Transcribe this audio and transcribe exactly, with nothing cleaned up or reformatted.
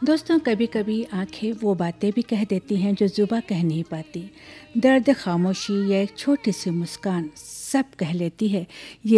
दोस्तों, कभी कभी आंखें वो बातें भी कह देती हैं जो जुबां कह नहीं पाती। दर्द, खामोशी या एक छोटी सी मुस्कान सब कह लेती है। ये